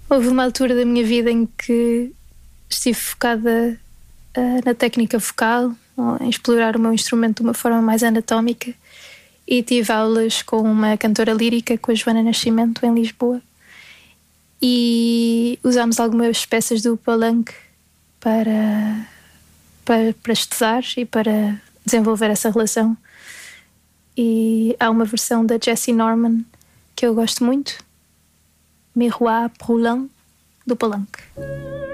Houve uma altura da minha vida em que estive focada na técnica vocal, em explorar o meu instrumento de uma forma mais anatómica, e tive aulas com uma cantora lírica, com a Joana Nascimento, em Lisboa, e usámos algumas peças do Palanque para estudar e para desenvolver essa relação. E há uma versão da Jessie Norman que eu gosto muito, Miroir Brûlant, do Palanque.